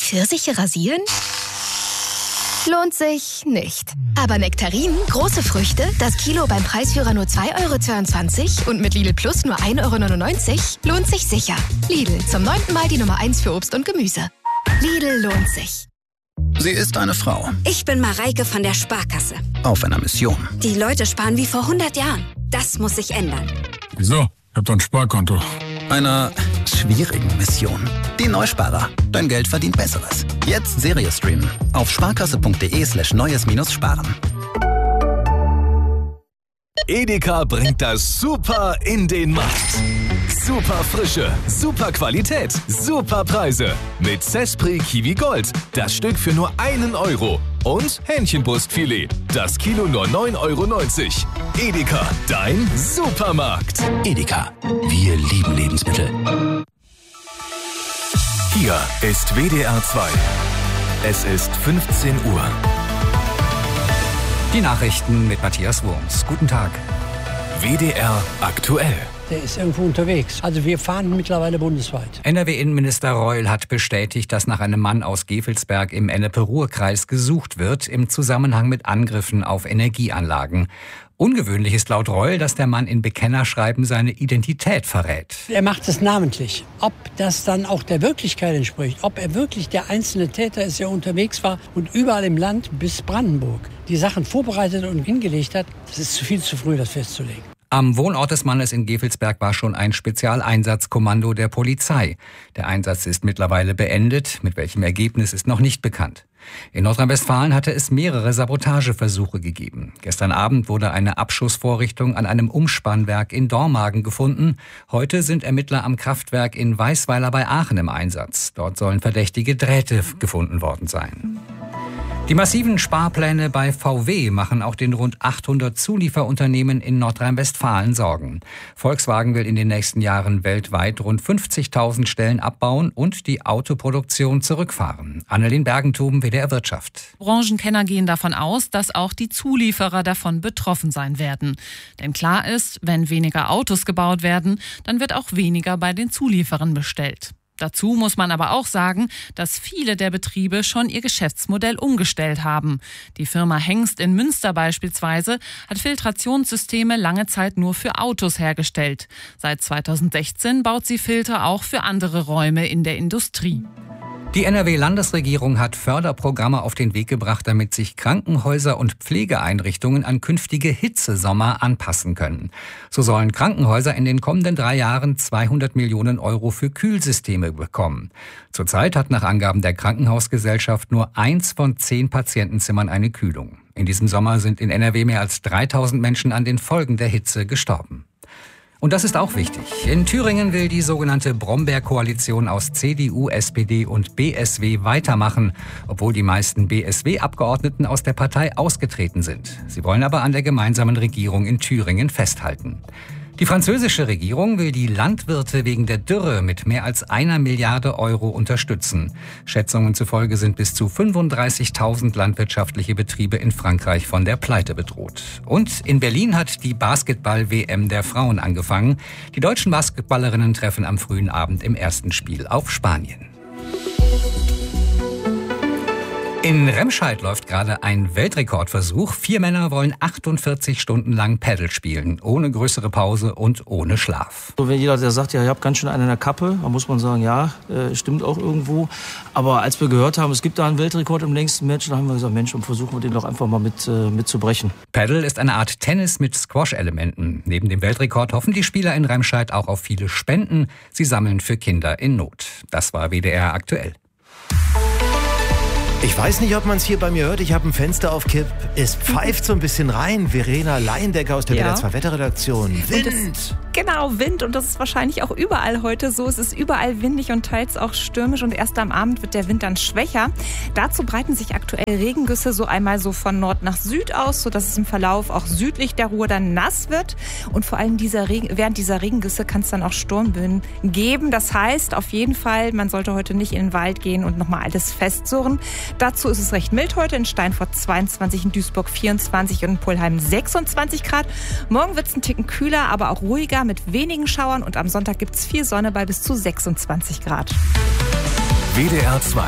Pfirsiche rasieren? Lohnt sich nicht. Aber Nektarinen, große Früchte, das Kilo beim Preisführer nur 2,22 € und mit Lidl Plus nur 1,99 € lohnt sich sicher. Lidl, zum 9. Mal die Nummer 1 für Obst und Gemüse. Lidl lohnt sich. Sie ist eine Frau. Ich bin Mareike von der Sparkasse. Auf einer Mission. Die Leute sparen wie vor 100 Jahren. Das muss sich ändern. Wieso? Ich hab doch ein Sparkonto. Einer schwierigen Mission. Die Neusparer. Dein Geld verdient Besseres. Jetzt Serie streamen. Auf sparkasse.de/neues-sparen. Edeka bringt das Super in den Markt. Super Frische, super Qualität, super Preise. Mit Zespri Kiwi Gold. Das Stück für nur 1 €. Und Hähnchenbrustfilet. Das Kilo nur 9,90 €. Edeka, dein Supermarkt. Edeka. Wir lieben Lebensmittel. Hier ist WDR 2. Es ist 15 Uhr. Die Nachrichten mit Matthias Wurms. Guten Tag. WDR aktuell. Der ist irgendwo unterwegs. Also wir fahren mittlerweile bundesweit. NRW-Innenminister Reul hat bestätigt, dass nach einem Mann aus Gevelsberg im Ennepe-Ruhr-Kreis gesucht wird im Zusammenhang mit Angriffen auf Energieanlagen. Ungewöhnlich ist laut Reul, dass der Mann in Bekennerschreiben seine Identität verrät. Er macht es namentlich. Ob das dann auch der Wirklichkeit entspricht, ob er wirklich der einzelne Täter ist, der unterwegs war und überall im Land bis Brandenburg die Sachen vorbereitet und hingelegt hat, das ist viel zu früh, das festzulegen. Am Wohnort des Mannes in Gevelsberg war schon ein Spezialeinsatzkommando der Polizei. Der Einsatz ist mittlerweile beendet. Mit welchem Ergebnis ist noch nicht bekannt. In Nordrhein-Westfalen hatte es mehrere Sabotageversuche gegeben. Gestern Abend wurde eine Abschussvorrichtung an einem Umspannwerk in Dormagen gefunden. Heute sind Ermittler am Kraftwerk in Weißweiler bei Aachen im Einsatz. Dort sollen verdächtige Drähte gefunden worden sein. Die massiven Sparpläne bei VW machen auch den rund 800 Zulieferunternehmen in Nordrhein-Westfalen Sorgen. Volkswagen will in den nächsten Jahren weltweit rund 50.000 Stellen abbauen und die Autoproduktion zurückfahren. Annelien Bergentum, WDR Wirtschaft. Branchenkenner gehen davon aus, dass auch die Zulieferer davon betroffen sein werden. Denn klar ist, wenn weniger Autos gebaut werden, dann wird auch weniger bei den Zulieferern bestellt. Dazu muss man aber auch sagen, dass viele der Betriebe schon ihr Geschäftsmodell umgestellt haben. Die Firma Hengst in Münster beispielsweise hat Filtrationssysteme lange Zeit nur für Autos hergestellt. Seit 2016 baut sie Filter auch für andere Räume in der Industrie. Die NRW-Landesregierung hat Förderprogramme auf den Weg gebracht, damit sich Krankenhäuser und Pflegeeinrichtungen an künftige Hitzesommer anpassen können. So sollen Krankenhäuser in den kommenden 3 Jahren 200 Millionen € für Kühlsysteme bekommen. Zurzeit hat nach Angaben der Krankenhausgesellschaft nur 1 von 10 Patientenzimmern eine Kühlung. In diesem Sommer sind in NRW mehr als 3000 Menschen an den Folgen der Hitze gestorben. Und das ist auch wichtig. In Thüringen will die sogenannte Brombeer-Koalition aus CDU, SPD und BSW weitermachen, obwohl die meisten BSW-Abgeordneten aus der Partei ausgetreten sind. Sie wollen aber an der gemeinsamen Regierung in Thüringen festhalten. Die französische Regierung will die Landwirte wegen der Dürre mit mehr als 1 Milliarde € unterstützen. Schätzungen zufolge sind bis zu 35.000 landwirtschaftliche Betriebe in Frankreich von der Pleite bedroht. Und in Berlin hat die Basketball-WM der Frauen angefangen. Die deutschen Basketballerinnen treffen am frühen Abend im ersten Spiel auf Spanien. In Remscheid läuft gerade ein Weltrekordversuch. 4 Männer wollen 48 Stunden lang Paddle spielen, ohne größere Pause und ohne Schlaf. So, wenn jeder, der sagt, ja, ich habe ganz schön einen in der Kappe, dann muss man sagen, ja, stimmt auch irgendwo. Aber als wir gehört haben, es gibt da einen Weltrekord im längsten Match, dann haben wir gesagt, Mensch, und versuchen wir den doch einfach mal mit zu brechen. Paddle ist eine Art Tennis mit Squash-Elementen. Neben dem Weltrekord hoffen die Spieler in Remscheid auch auf viele Spenden. Sie sammeln für Kinder in Not. Das war WDR aktuell. Ich weiß nicht, ob man es hier bei mir hört. Ich habe ein Fenster auf Kipp. Es pfeift so ein bisschen rein. Verena Leindecker aus der WDR 2 Wetterredaktion. Wind. Genau, Wind. Und das ist wahrscheinlich auch überall heute so. Es ist überall windig und teils auch stürmisch. Und erst am Abend wird der Wind dann schwächer. Dazu breiten sich aktuell Regengüsse so einmal so von Nord nach Süd aus, sodass es im Verlauf auch südlich der Ruhr dann nass wird. Und vor allem während dieser Regengüsse kann es dann auch Sturmböen geben. Das heißt auf jeden Fall, man sollte heute nicht in den Wald gehen und nochmal alles festsurren. Dazu ist es recht mild heute, in Steinfurt 22, in Duisburg 24 und in Pulheim 26 Grad. Morgen wird es ein Ticken kühler, aber auch ruhiger mit wenigen Schauern und am Sonntag gibt es viel Sonne bei bis zu 26 Grad. WDR 2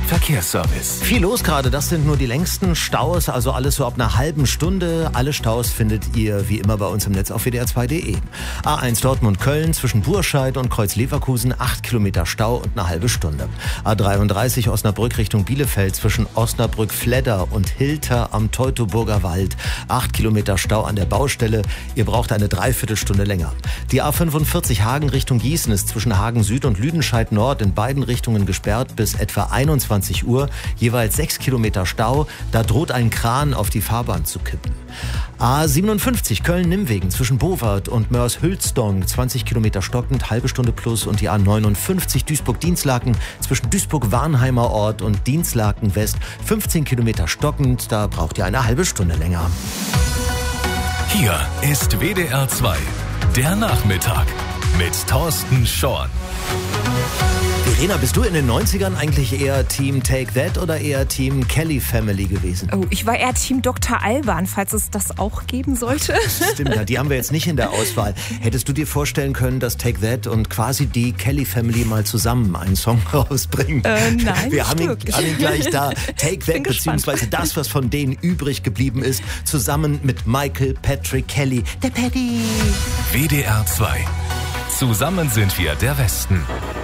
Verkehrsservice. Viel los gerade, das sind nur die längsten Staus, also alles so ab einer halben Stunde. Alle Staus findet ihr wie immer bei uns im Netz auf wdr2.de. A1 Dortmund-Köln zwischen Burscheid und Kreuz-Leverkusen 8 Kilometer Stau und eine halbe Stunde. A33 Osnabrück Richtung Bielefeld zwischen Osnabrück-Fledder und Hilter am Teutoburger Wald 8 Kilometer Stau an der Baustelle. Ihr braucht eine Dreiviertelstunde länger. Die A45 Hagen Richtung Gießen ist zwischen Hagen Süd und Lüdenscheid Nord in beiden Richtungen gesperrt bis etwa 21 Uhr, jeweils 6 Kilometer Stau. Da droht ein Kran auf die Fahrbahn zu kippen. A57 Köln-Nimwegen zwischen Bowart und Mörs-Hülsdong 20 Kilometer stockend, halbe Stunde plus. Und die A59 Duisburg-Dienstlaken zwischen Duisburg-Warnheimer Ort und Dienstlaken West 15 Kilometer stockend. Da braucht ihr eine halbe Stunde länger. Hier ist WDR 2, der Nachmittag mit Thorsten Schorn. Verena, bist du in den 90ern eigentlich eher Team Take That oder eher Team Kelly Family gewesen? Oh, ich war eher Team Dr. Alban, falls es das auch geben sollte. Stimmt, ja, die haben wir jetzt nicht in der Auswahl. Hättest du dir vorstellen können, dass Take That und quasi die Kelly Family mal zusammen einen Song rausbringen? Nein, wir haben ihn gleich da. Take That, beziehungsweise das, was von denen übrig geblieben ist, zusammen mit Michael Patrick Kelly. Der Paddy. WDR 2. Zusammen sind wir der Westen.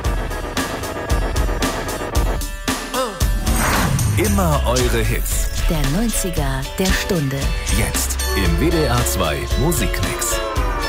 Immer eure Hits. Der 90er der Stunde. Jetzt im WDR 2 Musikmix.